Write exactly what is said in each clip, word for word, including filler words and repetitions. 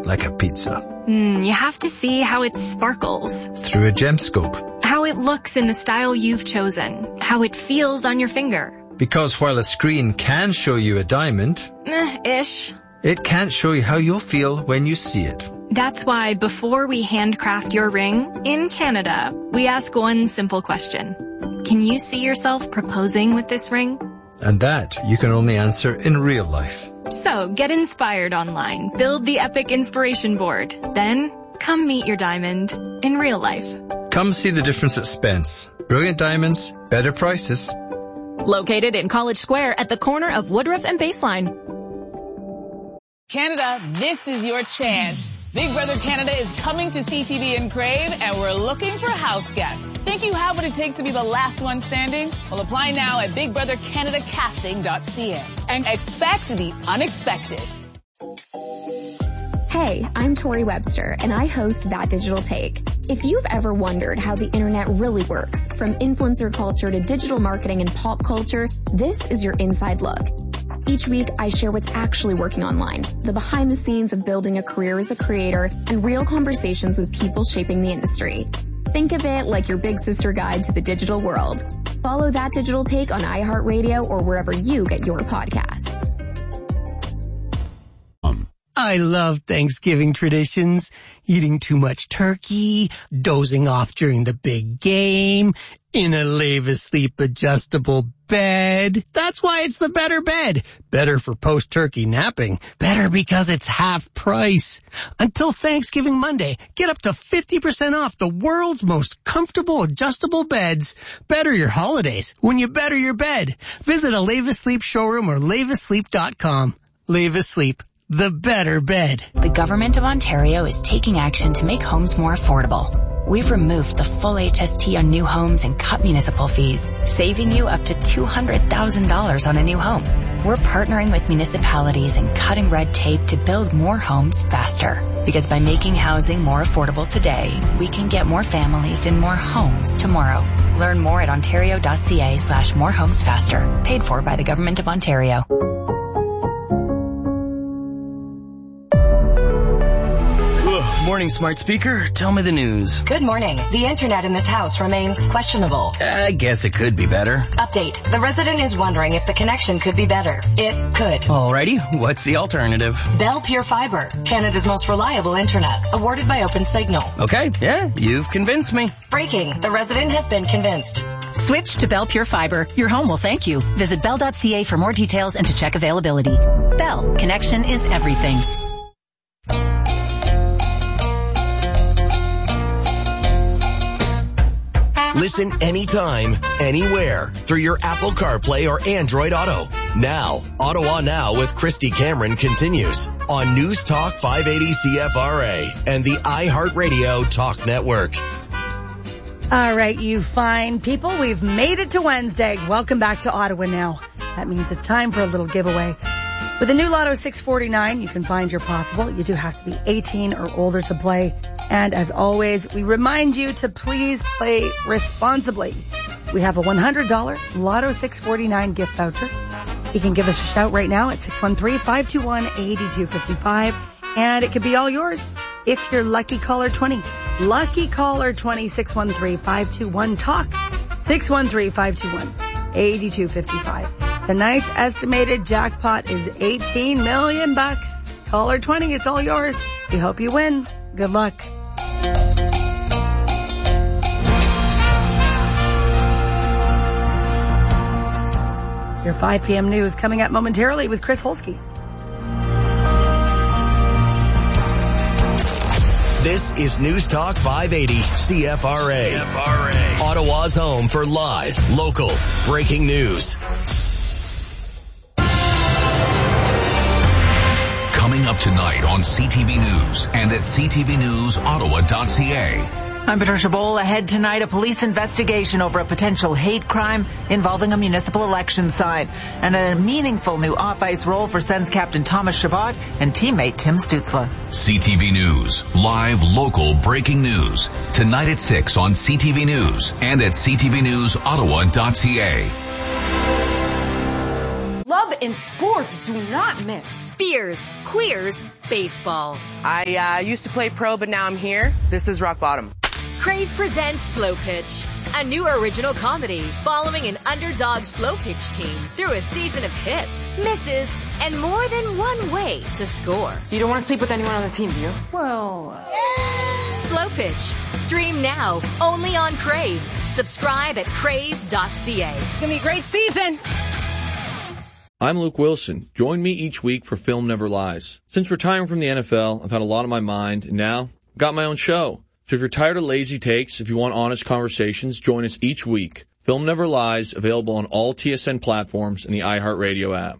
like a pizza. Mm, you have to see how it sparkles. Through a gemscope. How it looks in the style you've chosen. How it feels on your finger. Because while a screen can show you a diamond, Eh, ish. it can't show you how you'll feel when you see it. That's why before we handcraft your ring, in Canada, we ask one simple question. Can you see yourself proposing with this ring? And that you can only answer in real life. So, get inspired online. Build the epic inspiration board. Then, come meet your diamond in real life. Come see the difference at Spence. Brilliant diamonds, better prices. Located in College Square at the corner of Woodruff and Baseline. Canada, this is your chance. Big Brother Canada is coming to C T V and Crave, and we're looking for house guests. Think you have what it takes to be the last one standing? Well, apply now at big brother canada casting dot c a and expect the unexpected. Hey, I'm Tori Webster, and I host That Digital Take. If you've ever wondered how the internet really works, from influencer culture to digital marketing and pop culture, this is your inside look. Each week, I share what's actually working online, the behind the scenes of building a career as a creator, and real conversations with people shaping the industry. Think of it like your big sister guide to the digital world. Follow That Digital Take on iHeartRadio or wherever you get your podcasts. I love Thanksgiving traditions. Eating too much turkey, dozing off during the big game, in a Lave Asleep adjustable bed. That's why it's the better bed. Better for post-turkey napping. Better because it's half price. Until Thanksgiving Monday, get up to fifty percent off the world's most comfortable adjustable beds. Better your holidays when you better your bed. Visit a Lave Asleep showroom or lave asleep dot com. Lave Asleep. The better bed. The Government of Ontario is taking action to make homes more affordable. We've removed the full H S T on new homes and cut municipal fees, saving you up to two hundred thousand dollars on a new home. We're partnering with municipalities and cutting red tape to build more homes faster. Because by making housing more affordable today, we can get more families in more homes tomorrow. Learn more at ontario dot c a slash more homes faster. Paid for by the Government of Ontario. Morning, smart speaker. Tell me the news. Good morning. The internet in this house remains questionable. I guess it could be better. Update. The resident is wondering if the connection could be better. It could. Alrighty. What's the alternative? Bell Pure Fiber. Canada's most reliable internet. Awarded by OpenSignal. Okay. Yeah, you've convinced me. Breaking. The resident has been convinced. Switch to Bell Pure Fiber. Your home will thank you. Visit bell dot c a for more details and to check availability. Bell. Connection is everything. Listen anytime, anywhere, through your Apple CarPlay or Android Auto. Now, Ottawa Now with Christy Cameron continues on News Talk five eighty C F R A and the iHeartRadio Talk Network. All right, you fine people, we've made it to Wednesday. Welcome back to Ottawa Now. That means it's time for a little giveaway. With the new Lotto six forty-nine, you can find your possible. You do have to be eighteen or older to play. And as always, we remind you to please play responsibly. We have a one hundred dollars Lotto six forty-nine gift voucher. You can give us a shout right now at six one three, five two one, eight two five five. And it could be all yours if you're lucky caller twenty. Lucky caller twenty, six one three, five two one, talk. six one three, five two one, eight two five five. Tonight's estimated jackpot is eighteen million bucks. Caller twenty, it's all yours. We hope you win. Good luck. Your five p.m. news coming up momentarily with Chris Holsky. This is News Talk five eighty C F R A. C F R A. Ottawa's home for live, local, breaking news. Coming up tonight on C T V News and at c t v news ottawa dot c a. I'm Patricia Bowl. Ahead tonight, a police investigation over a potential hate crime involving a municipal election sign and a meaningful new off-ice role for Sens captain Thomas Chabot and teammate Tim Stützle. C T V News, live, local, breaking news. Tonight at six on C T V News and at c t v news ottawa dot c a. Love love and sports do not mix. Beers, queers, baseball. I uh, used to play pro, but now I'm here. This is rock bottom. Crave presents Slow Pitch, a new original comedy following an underdog slow pitch team through a season of hits, misses, and more than one way to score. You don't want to sleep with anyone on the team, do you? Well, uh... Slow Pitch. Stream now, only on Crave. Subscribe at crave dot c a. It's going to be a great season. I'm Luke Wilson. Join me each week for Film Never Lies. Since retiring from the N F L, I've had a lot on my mind, and now I've got my own show. So if you're tired of lazy takes, if you want honest conversations, join us each week. Film Never Lies, available on all T S N platforms and the iHeartRadio app.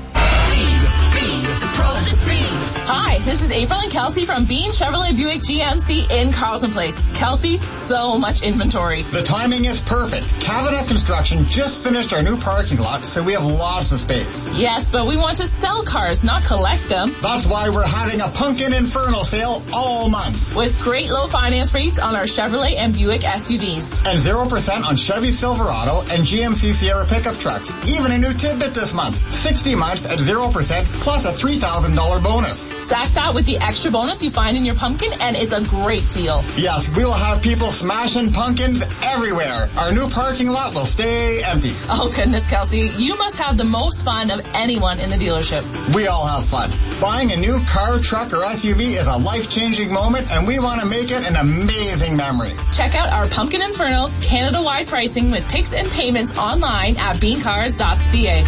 Hi, this is April and Kelsey from Bean Chevrolet Buick G M C in Carlton Place. Kelsey, so much inventory. The timing is perfect. Cabinet Construction just finished our new parking lot, so we have lots of space. Yes, but we want to sell cars, not collect them. That's why we're having a Pumpkin Inferno sale all month. With great low finance rates on our Chevrolet and Buick S U Vs. And zero percent on Chevy Silverado and G M C Sierra pickup trucks. Even a new tidbit this month. sixty months at zero percent plus a three thousand dollars bonus. Stack that with the extra bonus you find in your pumpkin, and it's a great deal. Yes, we will have people smashing pumpkins everywhere. Our new parking lot will stay empty. Oh, goodness, Kelsey. You must have the most fun of anyone in the dealership. We all have fun. Buying a new car, truck, or S U V is a life-changing moment, and we want to make it an amazing memory. Check out our Pumpkin Inferno Canada-wide pricing with picks and payments online at bean cars dot c a.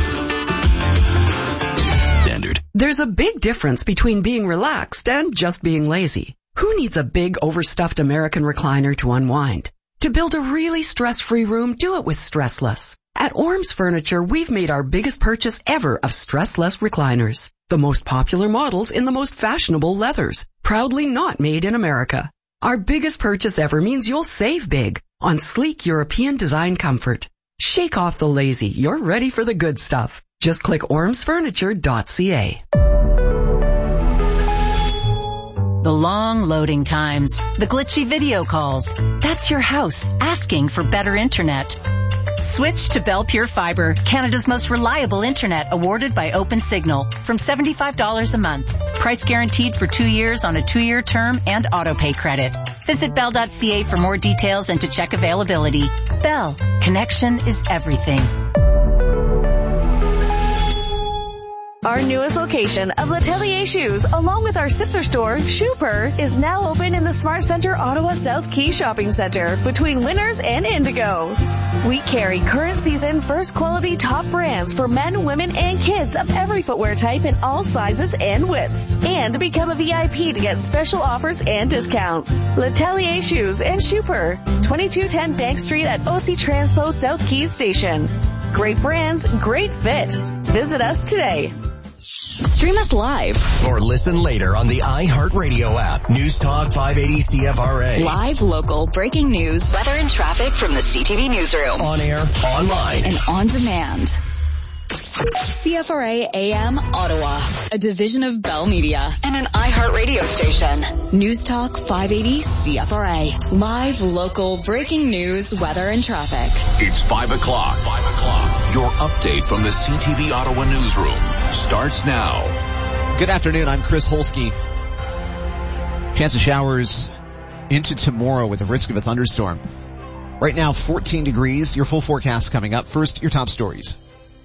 There's a big difference between being relaxed and just being lazy. Who needs a big overstuffed American recliner to unwind? To build a really stress-free room, do it with Stressless. At Orms Furniture, we've made our biggest purchase ever of Stressless recliners. The most popular models in the most fashionable leathers, proudly not made in America. Our biggest purchase ever means you'll save big on sleek European design comfort. Shake off the lazy. You're ready for the good stuff. Just click orms furniture dot c a. The long loading times, the glitchy video calls. That's your house asking for better internet. Switch to Bell Pure Fiber, Canada's most reliable internet, awarded by OpenSignal, from seventy-five dollars a month. Price guaranteed for two years on a two-year term and auto-pay credit. Visit bell dot c a for more details and to check availability. Bell, connection is everything. Our newest location of L'Atelier Shoes, along with our sister store, Shooper, is now open in the Smart Center Ottawa South Quay Shopping Center between Winners and Indigo. We carry current season first quality top brands for men, women, and kids of every footwear type in all sizes and widths. And become a V I P to get special offers and discounts. L'Atelier Shoes and Shooper, twenty-two ten Bank Street at O C Transpo South Keys Station. Great brands, great fit. Visit us today. Stream us live or listen later on the iHeartRadio app. News Talk five eighty C F R A. Live, local, breaking news, weather and traffic from the C T V newsroom. On air, online, and on demand. C F R A A M Ottawa, a division of Bell Media and an iHeartRadio station. News Talk five eighty C F R A. Live, local, breaking news, weather, and traffic. It's five o'clock. Five o'clock. Your update from the C T V Ottawa newsroom starts now. Good afternoon. I'm Chris Holsky. Chance of showers into tomorrow with a risk of a thunderstorm. Right now, fourteen degrees. Your full forecast coming up. First, your top stories.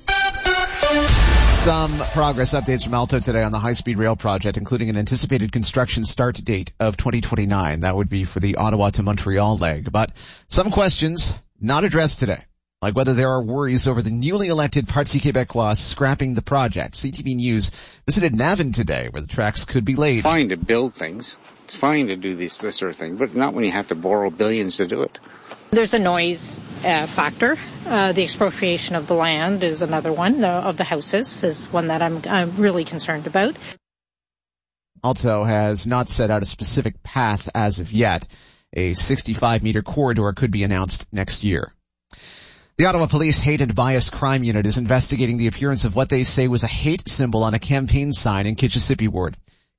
Some progress updates from Alto today on the high-speed rail project, including an anticipated construction start date of twenty twenty-nine. That would be for the Ottawa to Montreal leg. But some questions not addressed today, like whether there are worries over the newly elected Parti Québécois scrapping the project. C T V News visited Navan today, where the tracks could be laid. It's fine to build things. It's fine to do this, this sort of thing, but not when you have to borrow billions to do it. There's a noise uh, factor. Uh, the expropriation of the land is another one. The, of the houses is one that I'm, I'm really concerned about. Alto has not set out a specific path as of yet. A sixty-five meter corridor could be announced next year. The Ottawa Police Hate and Bias Crime Unit is investigating the appearance of what they say was a hate symbol on a campaign sign in Kitchissippi Ward.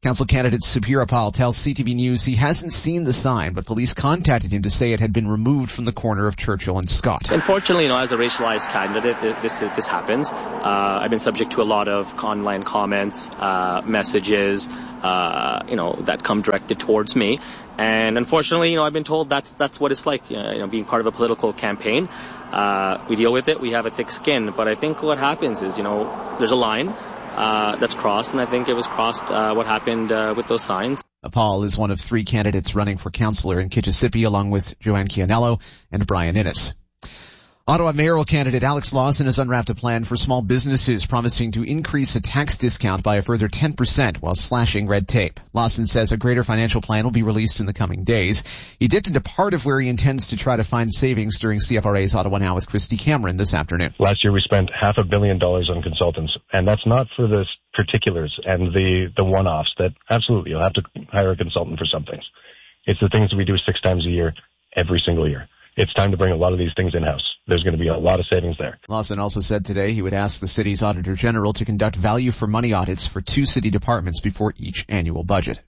Council candidate Subir Apal tells C T V News he hasn't seen the sign, but police contacted him to say it had been removed from the corner of Churchill and Scott. Unfortunately, you know, as a racialized candidate, this this happens. Uh, I've been subject to a lot of online comments, uh, messages, uh, you know, that come directed towards me. And unfortunately, you know, I've been told that's that's what it's like, uh, you know, being part of a political campaign. Uh, we deal with it. We have a thick skin. But I think what happens is, you know, there's a line Uh, that's crossed, and I think it was crossed, uh, what happened, uh, with those signs. Apal is one of three candidates running for councillor in Kitchissippi, along with Joanne Chianello and Brian Innes. Ottawa mayoral candidate Alex Lawson has unwrapped a plan for small businesses, promising to increase a tax discount by a further ten percent while slashing red tape. Lawson says a greater financial plan will be released in the coming days. He dipped into part of where he intends to try to find savings during C F R A's Ottawa Now with Christy Cameron this afternoon. Last year we spent half a billion dollars on consultants, and that's not for the particulars and the, the one-offs that absolutely you'll have to hire a consultant for some things. It's the things that we do six times a year, every single year. It's time to bring a lot of these things in-house. There's going to be a lot of savings there. Lawson also said today he would ask the city's Auditor General to conduct value for money audits for two city departments before each annual budget.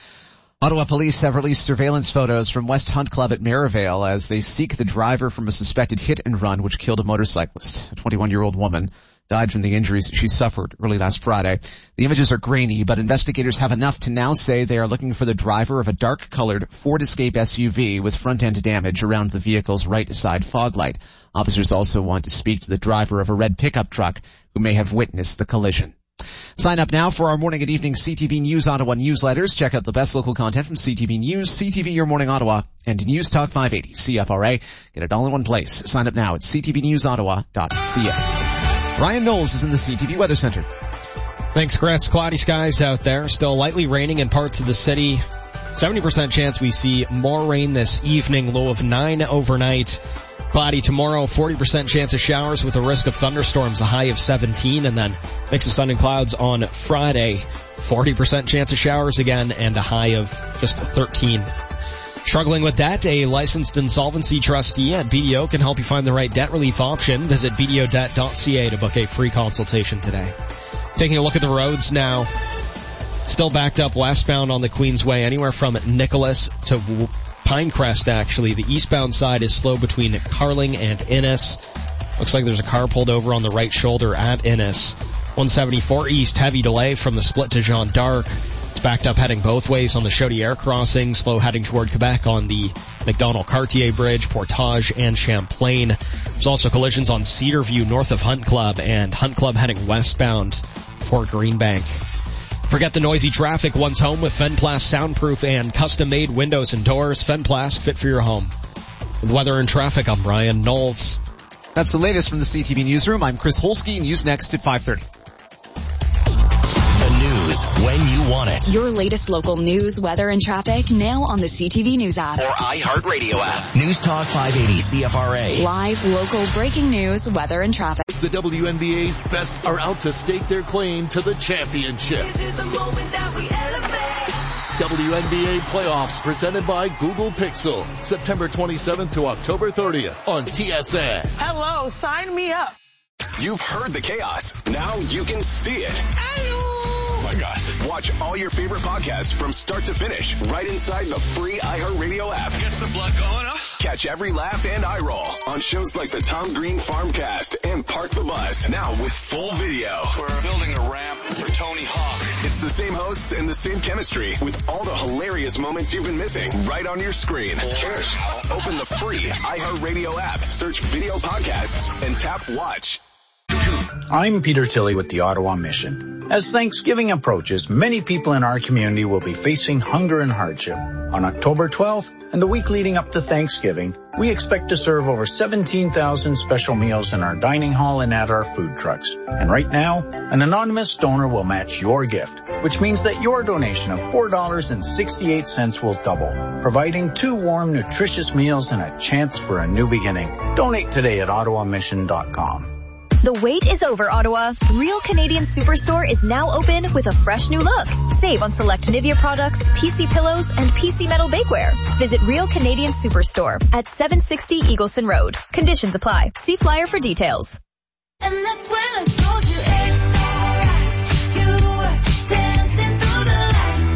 Ottawa police have released surveillance photos from West Hunt Club at Merivale as they seek the driver from a suspected hit and run which killed a motorcyclist. A twenty-one-year-old woman died from the injuries she suffered early last Friday. The images are grainy, but investigators have enough to now say they are looking for the driver of a dark-colored Ford Escape S U V with front-end damage around the vehicle's right side fog light. Officers also want to speak to the driver of a red pickup truck who may have witnessed the collision. Sign up now for our morning and evening C T V News Ottawa newsletters. Check out the best local content from C T V News, C T V Your Morning Ottawa, and News Talk five eighty C F R A. Get it all in one place. Sign up now at c t v news ottawa dot c a. Ryan Knowles is in the C T V Weather Center. Thanks, Chris. Cloudy skies out there. Still lightly raining in parts of the city. seventy percent chance we see more rain this evening. Low of nine overnight. Cloudy tomorrow. forty percent chance of showers with a risk of thunderstorms. A high of seventeen. And then mix of sun and clouds on Friday. forty percent chance of showers again and a high of just thirteen. Struggling with debt? A licensed insolvency trustee at B D O can help you find the right debt relief option. Visit b d o debt dot c a to book a free consultation today. Taking a look at the roads now. Still backed up westbound on the Queensway, anywhere from Nicholas to Pinecrest, actually. The eastbound side is slow between Carling and Innes. Looks like there's a car pulled over on the right shoulder at Innes. one seventy-four east, heavy delay from the split to Jeanne d'Arc. It's backed up heading both ways on the Chaudière crossing, slow heading toward Quebec on the McDonald-Cartier Bridge, Portage, and Champlain. There's also collisions on Cedarview north of Hunt Club and Hunt Club heading westbound for Greenbank. Forget the noisy traffic. One's home with Fenplast soundproof and custom-made windows and doors. Fenplast, fit for your home. With weather and traffic, I'm Brian Knowles. That's the latest from the C T V Newsroom. I'm Chris Holsky. News next at five thirty. News when you want it. Your latest local news, weather, and traffic now on the C T V News app. Or iHeartRadio app. News Talk five eighty C F R A. Live, local, breaking news, weather, and traffic. The W N B A's best are out to stake their claim to the championship. This is the moment that we elevate. W N B A playoffs presented by Google Pixel. September twenty-seventh to October thirtieth on T S N. Hello, sign me up. You've heard the chaos. Now you can see it. Oh my gosh. Watch all your favorite podcasts from start to finish right inside the free iHeartRadio app. Gets the blood going, huh? Catch every laugh and eye roll on shows like the Tom Green Farmcast and Park the Bus. Now with full video. We're building a ramp for Tony Hawk. It's the same hosts and the same chemistry with all the hilarious moments you've been missing right on your screen. Cheers. Open the free iHeartRadio app, search video podcasts, and tap watch. I'm Peter Tilley with the Ottawa Mission. As Thanksgiving approaches, many people in our community will be facing hunger and hardship. On October twelfth and the week leading up to Thanksgiving, we expect to serve over seventeen thousand special meals in our dining hall and at our food trucks. And right now, an anonymous donor will match your gift, which means that your donation of four dollars and sixty-eight cents will double, providing two warm, nutritious meals and a chance for a new beginning. Donate today at ottawa mission dot com. The wait is over, Ottawa. Real Canadian Superstore is now open with a fresh new look. Save on select Nivea products, P C pillows, and P C metal bakeware. Visit Real Canadian Superstore at seven sixty Eagleson Road. Conditions apply. See flyer for details. And that's when I told you it's alright. You were dancing through the light.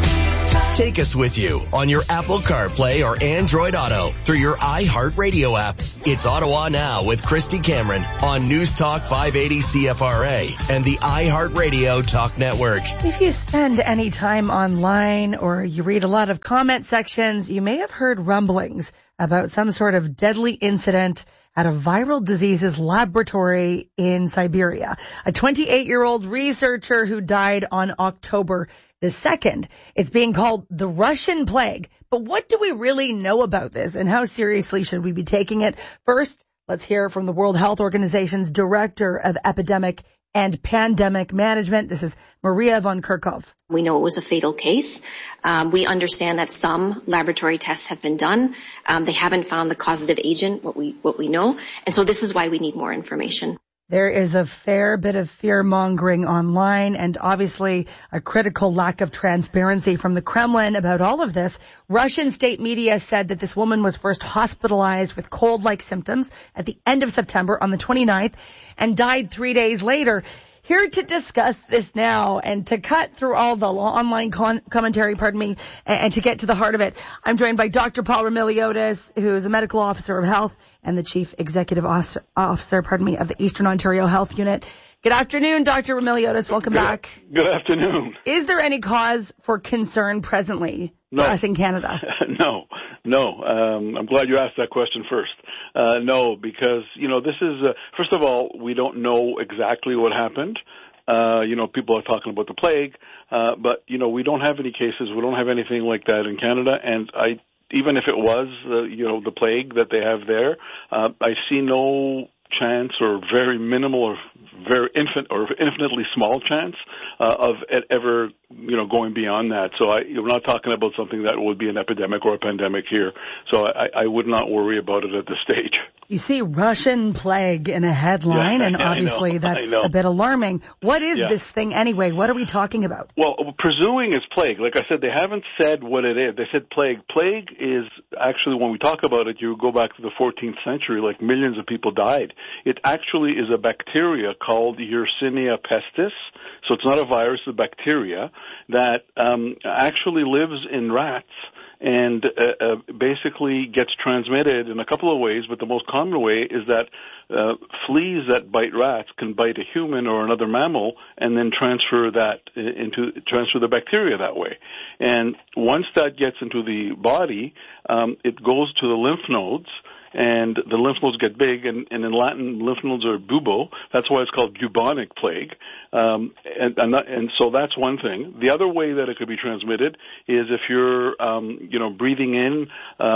Take us with you on your Apple CarPlay or Android Auto through your iHeartRadio app. It's Ottawa Now with Christy Cameron on News Talk five eighty C F R A and the iHeartRadio Talk Network. If you spend any time online or you read a lot of comment sections, you may have heard rumblings about some sort of deadly incident at a viral diseases laboratory in Siberia. A twenty-eight-year-old researcher who died on October the second. It's being called the Russian plague. But what do we really know about this, and how seriously should we be taking it? First, let's hear from the World Health Organization's Director of Epidemic and Pandemic Management. This is Maria von Kerkhove. We know it was a fatal case. Um, we understand that some laboratory tests have been done. Um, they haven't found the causative agent, what we what we know. And so this is why we need more information. There is a fair bit of fear-mongering online and obviously a critical lack of transparency from the Kremlin about all of this. Russian state media said that this woman was first hospitalized with cold-like symptoms at the end of September on the twenty-ninth and died three days later. Here to discuss this now and to cut through all the online con- commentary, pardon me, and, and to get to the heart of it, I'm joined by Doctor Paul Roumeliotis, who is a medical officer of health and the chief executive officer, officer, pardon me, of the Eastern Ontario Health Unit. Good afternoon, Doctor Roumeliotis. Welcome good, back. Good afternoon. Is there any cause for concern presently no. for us in Canada? no, no. Um, I'm glad you asked that question first. Uh, no, because, you know, this is, uh, first of all, we don't know exactly what happened. Uh, you know, people are talking about the plague, uh, but, you know, we don't have any cases. We don't have anything like that in Canada. And I, even if it was, uh, you know, the plague that they have there, uh, I see no chance or very minimal or very infant or infinitely small chance uh, of it ever, you know, going beyond that. So I, we're not talking about something that would be an epidemic or a pandemic here. So I, I would not worry about it at this stage. You see Russian plague in a headline, yeah, and obviously I that's I a bit alarming. What is yeah. this thing anyway? What are we talking about? Well, presuming it's plague. Like I said, they haven't said what it is. They said plague. Plague is actually, when we talk about it, you go back to the fourteenth century, like millions of people died. It actually is a bacteria called Yersinia pestis. So it's not a virus, it's a bacteria that um, actually lives in rats and uh, uh, basically gets transmitted in a couple of ways, but the most common way is that uh, fleas that bite rats can bite a human or another mammal and then transfer that into transfer the bacteria that way. And once that gets into the body, um, it goes to the lymph nodes, and the lymph nodes get big, and, and in Latin, lymph nodes are bubo. That's why it's called bubonic plague. Um, and, and, that, and so that's one thing. The other way that it could be transmitted is if you're, um, you know, breathing in uh,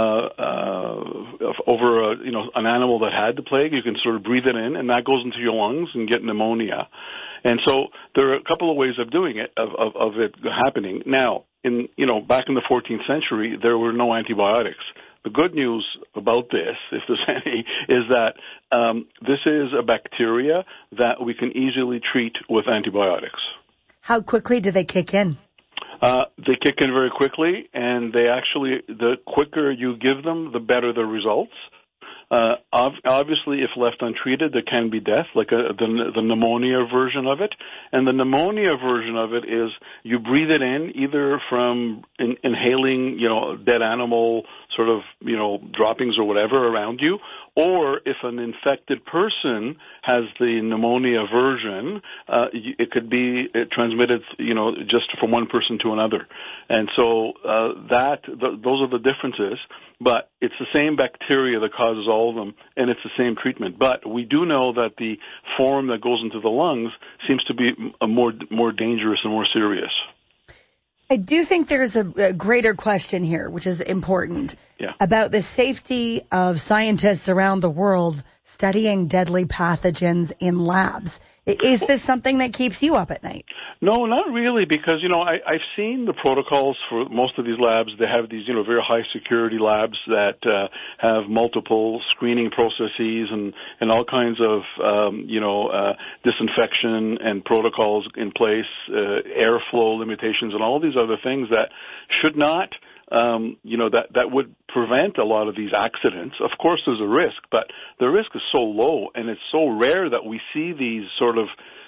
uh, over, a, you know, an animal that had the plague. You can sort of breathe it in, and that goes into your lungs and get pneumonia. And so there are a couple of ways of doing it, of, of, of it happening. Now, in, you know, back in the fourteenth century, there were no antibiotics. The good news about this, if there's any, is that um, this is a bacteria that we can easily treat with antibiotics. How quickly do they kick in? Uh, they kick in very quickly, and they actually, the quicker you give them, the better the results. Uh, obviously, if left untreated, there can be death, like a, the, the pneumonia version of it. And the pneumonia version of it is you breathe it in either from in, inhaling, you know, dead animal sort of, you know, droppings or whatever around you, or if an infected person has the pneumonia version, uh, it could be transmitted, you know, just from one person to another. And so uh, that th- those are the differences. But it's the same bacteria that causes all of them, and it's the same treatment. But we do know that the form that goes into the lungs seems to be a more more dangerous and more serious. I do think there's a, a greater question here, which is important, yeah. about the safety of scientists around the world studying deadly pathogens in labs. Is this something that keeps you up at night? No, not really, because, you know, I, I've seen the protocols for most of these labs. They have these, you know, very high security labs that uh, have multiple screening processes and, and all kinds of, um, you know, uh, disinfection and protocols in place, uh, airflow limitations and all these other things that should not Um, you know, that, that would prevent a lot of these accidents. Of course, there's a risk, but the risk is so low, and it's so rare that we see these sort of,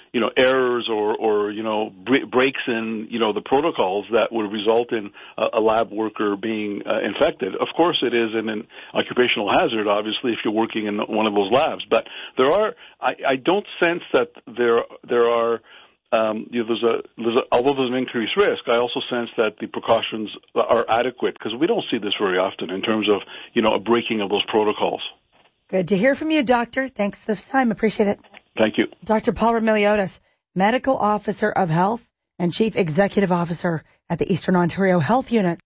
you know, errors or, or you know, breaks in, you know, the protocols that would result in a, a lab worker being uh, infected. Of course, it is an, an occupational hazard, obviously, if you're working in one of those labs. But there are, I, I don't sense that there there are. Um, you know, there's a, there's a, although there's an increased risk, I also sense that the precautions are adequate because we don't see this very often in terms of, you know, a breaking of those protocols. Good to hear from you, Doctor. Thanks for the time. Appreciate it. Thank you. Doctor Paul Roumeliotis, Medical Officer of Health and Chief Executive Officer at the Eastern Ontario Health Unit.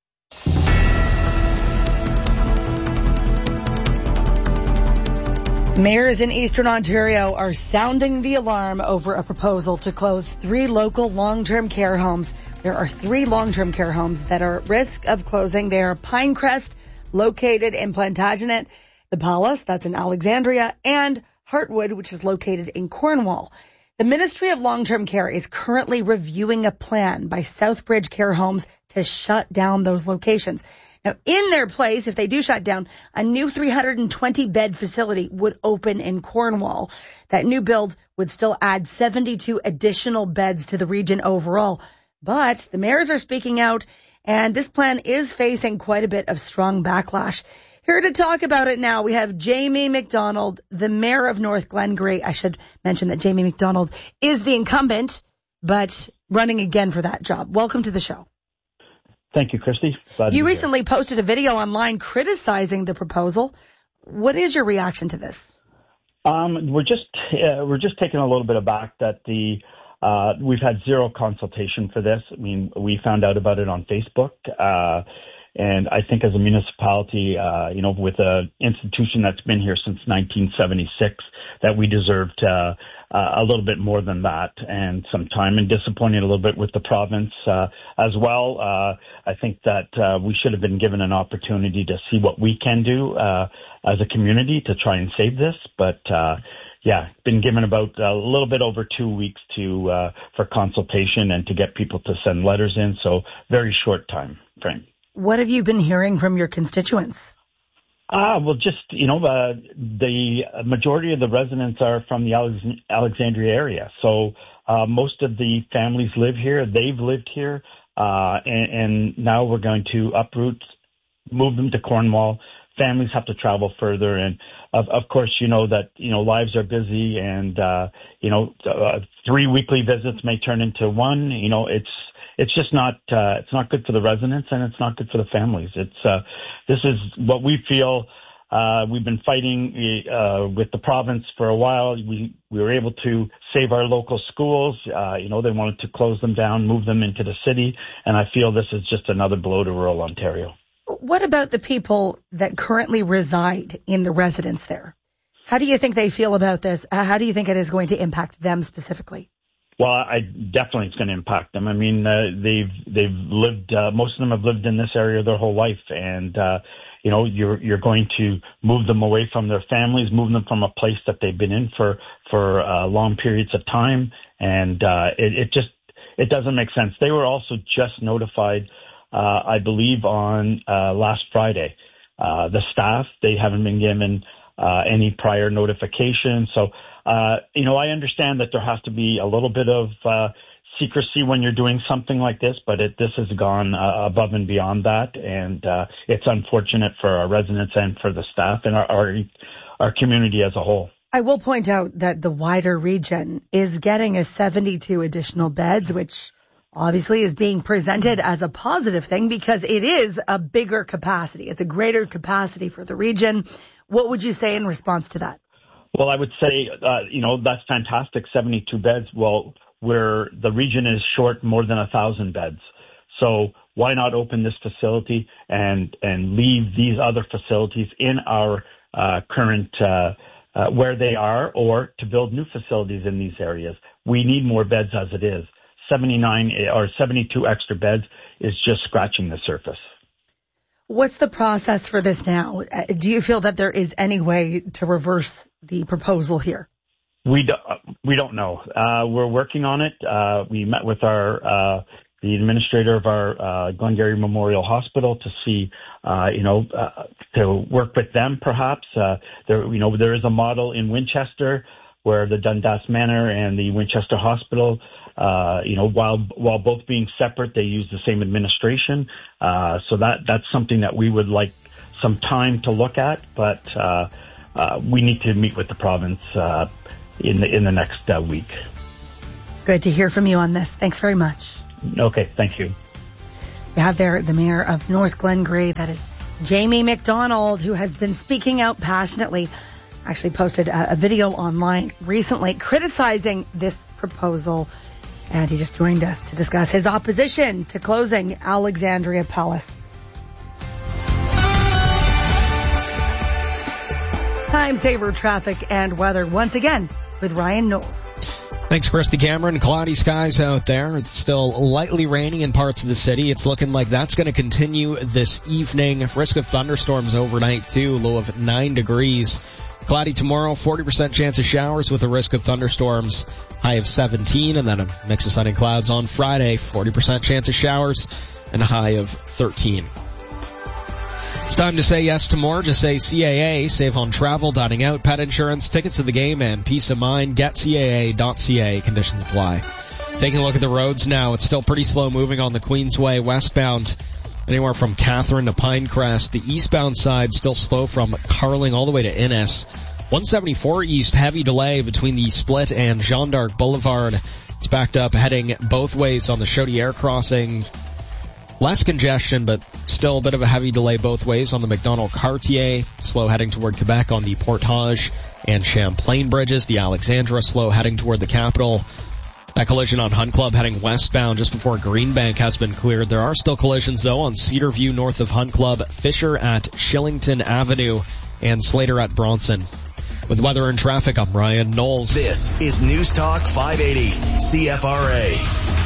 Mayors in Eastern Ontario are sounding the alarm over a proposal to close three local long-term care homes. There are three long-term care homes that are at risk of closing. They are Pinecrest, located in Plantagenet, the Palace, that's in Alexandria, and Heartwood, which is located in Cornwall. The Ministry of Long-Term Care is currently reviewing a plan by Southbridge Care Homes to shut down those locations. Now, in their place, if they do shut down, a new three hundred twenty bed facility would open in Cornwall. That new build would still add seventy-two additional beds to the region overall. But the mayors are speaking out, and this plan is facing quite a bit of strong backlash. Here to talk about it now, we have Jamie McDonald, the mayor of North Glengarry. I should mention that Jamie McDonald is the incumbent, but running again for that job. Welcome to the show. Thank you, Christy. Glad you recently here. posted a video online criticizing the proposal. What is your reaction to this? Um, we're just uh, we're just taking a little bit aback that the uh, we've had zero consultation for this. I mean, we found out about it on Facebook, uh, and I think as a municipality, uh, you know, with an institution that's been here since nineteen seventy-six, that we deserved uh, uh, a little bit more than that and some time, and disappointed a little bit with the province uh, as well. Uh, I think that uh, we should have been given an opportunity to see what we can do uh, as a community to try and save this. But uh, yeah, been given about a little bit over two weeks to uh, for consultation and to get people to send letters in. So very short time frame. What have you been hearing from your constituents? Ah, well, just, you know, uh, the majority of the residents are from the Alex- Alexandria area. So uh, most of the families live here. They've lived here. Uh, and, and now we're going to uproot, move them to Cornwall. Families have to travel further. And of, of course, you know that, you know, lives are busy and, uh, you know, uh, three weekly visits may turn into one. You know, it's, It's just not, uh, it's not good for the residents and it's not good for the families. It's, uh, this is what we feel, uh, we've been fighting, uh, with the province for a while. We, we were able to save our local schools. Uh, you know, they wanted to close them down, move them into the city. And I feel this is just another blow to rural Ontario. What about the people that currently reside in the residence there? How do you think they feel about this? How do you think it is going to impact them specifically? Well, I definitely it's going to impact them. I mean, uh, they've they've lived. Uh, most of them have lived in this area their whole life, and uh, you know, you're you're going to move them away from their families, move them from a place that they've been in for for uh, long periods of time, and uh, it, it just it doesn't make sense. They were also just notified, uh, I believe, on uh, last Friday. Uh, the staff, they haven't been given uh, any prior notification, so. Uh, you know, I understand that there has to be a little bit of uh, secrecy when you're doing something like this, but it, this has gone uh, above and beyond that, and uh, it's unfortunate for our residents and for the staff and our, our our community as a whole. I will point out that the wider region is getting a seventy-two additional beds, which obviously is being presented as a positive thing because it is a bigger capacity. It's a greater capacity for the region. What would you say in response to that? Well, I would say, uh, you know, that's fantastic, seventy-two beds. Well, where the region is short more than a thousand beds. So why not open this facility and, and leave these other facilities in our uh, current, uh, uh, where they are, or to build new facilities in these areas? We need more beds as it is. seventy-nine or seventy-two extra beds is just scratching the surface. What's the process for this now? Do you feel that there is any way to reverse the proposal here? We don't, we don't know. Uh, we're working on it. Uh, we met with our, uh, the administrator of our, uh, Glengarry Memorial Hospital to see, uh, you know, uh, to work with them perhaps. Uh, there, you know, there is a model in Winchester, where the Dundas Manor and the Winchester Hospital, uh, you know, while while both being separate, they use the same administration. Uh, so that that's something that we would like some time to look at, but uh, uh, we need to meet with the province uh, in the in the next uh, week. Good to hear from you on this. Thanks very much. Okay, thank you. We have there the mayor of North Glengarry, that is Jamie McDonald, who has been speaking out passionately. Actually posted a, a video online recently criticizing this proposal, and he just joined us to discuss his opposition to closing Alexandria Palace. Time saver traffic and weather once again with Ryan Knowles. Thanks, Christy Cameron. Cloudy skies out there. It's still lightly raining in parts of the city. It's looking like that's going to continue this evening. Risk of thunderstorms overnight, too. Low of nine degrees. Cloudy tomorrow, forty percent chance of showers with a risk of thunderstorms. High of seventeen, and then a mix of sun and clouds on Friday. forty percent chance of showers and a high of thirteen. It's time to say yes to more. Just say C A A. Save on travel, dining out, pet insurance, tickets to the game, and peace of mind. Get C A A dot C A. Conditions apply. Taking a look at the roads now. It's still pretty slow moving on the Queensway westbound. Anywhere from Catherine to Pinecrest. The eastbound side still slow from Carling all the way to Innes. one seventy-four east, heavy delay between the Split and Jeanne d'Arc Boulevard. It's backed up heading both ways on the Chaudière crossing. Less congestion, but still a bit of a heavy delay both ways on the Macdonald-Cartier. Slow heading toward Quebec on the Portage and Champlain bridges. The Alexandra slow heading toward the capital. That collision on Hunt Club heading westbound just before Greenbank has been cleared. There are still collisions, though, on Cedar View north of Hunt Club, Fisher at Shillington Avenue, and Slater at Bronson. With weather and traffic, I'm Ryan Knowles. This is News Talk five eighty C F R A.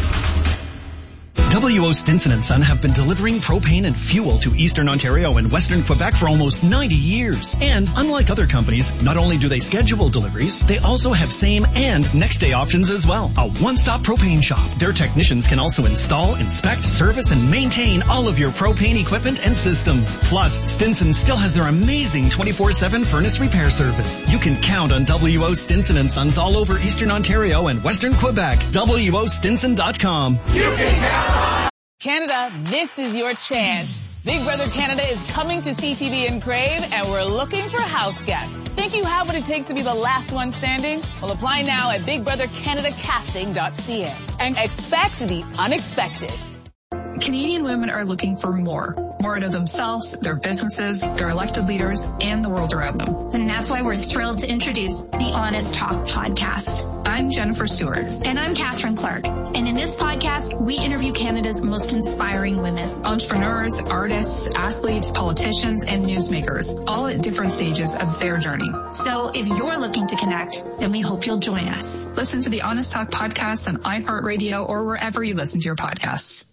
W O. Stinson and Son have been delivering propane and fuel to Eastern Ontario and Western Quebec for almost ninety years. And unlike other companies, not only do they schedule deliveries, they also have same and next day options as well. A one-stop propane shop. Their technicians can also install, inspect, service, and maintain all of your propane equipment and systems. Plus, Stinson still has their amazing twenty-four seven furnace repair service. You can count on W O. Stinson and Sons all over Eastern Ontario and Western Quebec. W O Stinson dot com. You can count on Canada, this is your chance. Big Brother Canada is coming to C T V and Crave, and we're looking for house guests. Think you have what it takes to be the last one standing? Well, apply now at big brother canada casting dot c a and expect the unexpected. Canadian women are looking for more. More out of themselves, their businesses, their elected leaders, and the world around them. And that's why we're thrilled to introduce the Honest Talk podcast. I'm Jennifer Stewart. And I'm Catherine Clark. And in this podcast, we interview Canada's most inspiring women. Entrepreneurs, artists, athletes, politicians, and newsmakers, all at different stages of their journey. So if you're looking to connect, then we hope you'll join us. Listen to the Honest Talk podcast on iHeartRadio or wherever you listen to your podcasts.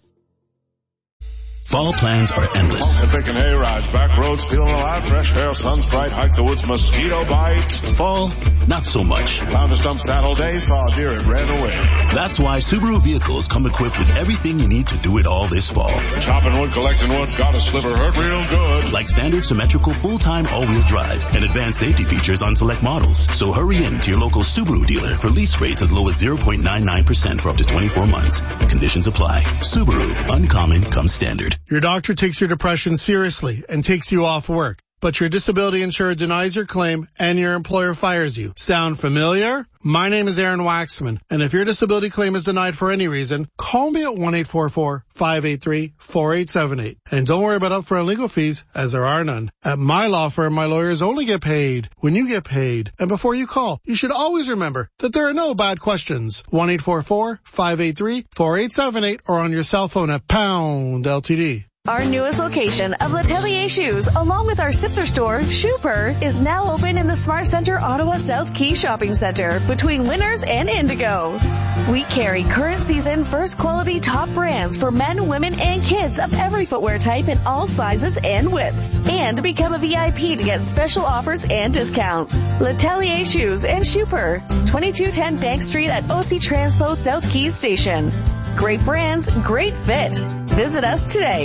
Fall plans are endless. And taking A-rides, back roads, feeling alive, fresh air, sun's bright, hike the woods, mosquito bite. Fall, not so much. Found a stump Saturday, saw a deer, it ran away. That's why Subaru vehicles come equipped with everything you need to do it all this fall. Chopping wood, collecting wood, got a sliver, hurt real good. Like standard symmetrical full-time all-wheel drive and advanced safety features on select models. So hurry in to your local Subaru dealer for lease rates as low as zero point nine nine percent for up to twenty-four months. Conditions apply. Subaru, uncommon comes standard. Your doctor takes your depression seriously and takes you off work, but your disability insurer denies your claim and your employer fires you. Sound familiar? My name is Aaron Waxman, and if your disability claim is denied for any reason, call me at one eight four four, five eight three, four eight seven eight. And don't worry about upfront legal fees, as there are none. At my law firm, my lawyers only get paid when you get paid. And before you call, you should always remember that there are no bad questions. one eight four four, five eight three, four eight seven eight or on your cell phone at pound L T D. Our newest location of L'Atelier Shoes, along with our sister store, Shooper, is now open in the Smart Center Ottawa South Quay Shopping Center between Winners and Indigo. We carry current season first quality top brands for men, women, and kids of every footwear type in all sizes and widths. And become a V I P to get special offers and discounts. L'Atelier Shoes and Shooper, twenty-two ten Bank Street at O C Transpo South Quay Station. Great brands, great fit. Visit us today.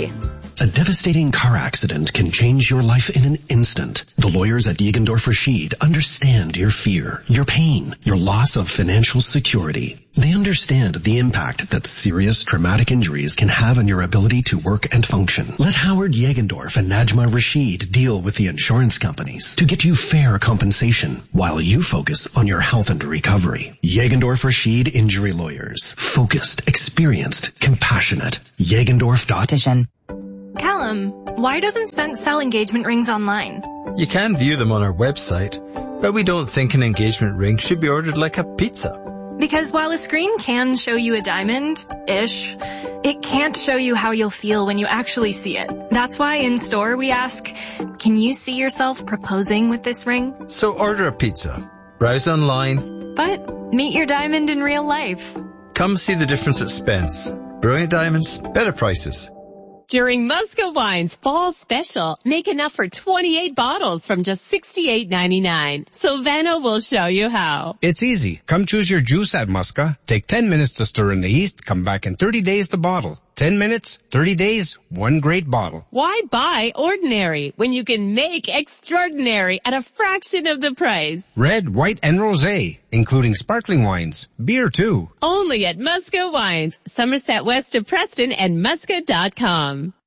A devastating car accident can change your life in an instant. The lawyers at Jägendorf Rashid understand your fear, your pain, your loss of financial security. They understand the impact that serious traumatic injuries can have on your ability to work and function. Let Howard Jägendorf and Najma Rashid deal with the insurance companies to get you fair compensation while you focus on your health and recovery. Jägendorf Rashid Injury Lawyers. Focused, experienced, compassionate. Jägendorf dot com. Callum, why doesn't Spence sell engagement rings online? You can view them on our website, but we don't think an engagement ring should be ordered like a pizza. Because while a screen can show you a diamond-ish, it can't show you how you'll feel when you actually see it. That's why in store we ask, can you see yourself proposing with this ring? So order a pizza, browse online, but meet your diamond in real life. Come see the difference at Spence. Brilliant diamonds, better prices. During Musca Wine's Fall Special, make enough for twenty-eight bottles from just sixty-eight ninety-nine. Silvano will show you how. It's easy. Come choose your juice at Musca. Take ten minutes to stir in the yeast. Come back in thirty days to bottle. ten minutes, thirty days, one great bottle. Why buy ordinary when you can make extraordinary at a fraction of the price? Red, white, and rosé, including sparkling wines. Beer, too. Only at Musca Wines, Somerset West of Preston and Musca dot com.